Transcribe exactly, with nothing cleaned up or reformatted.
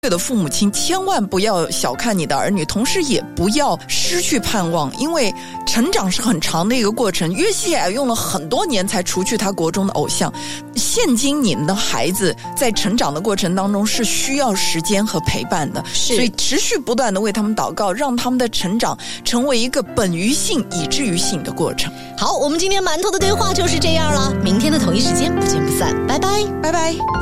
的父母亲千万不要小看你的儿女，同时也不要失去盼望，因为成长是很长的一个过程。约西亚用了很多年才除去他国中的偶像。现今你们的孩子在成长的过程当中是需要时间和陪伴的，所以持续不断的为他们祷告，让他们的成长成为一个本于性以至于性的过程。 好，我们今天馒头的对话就是这样了，明天的同一时间不见不散，拜拜， 拜拜。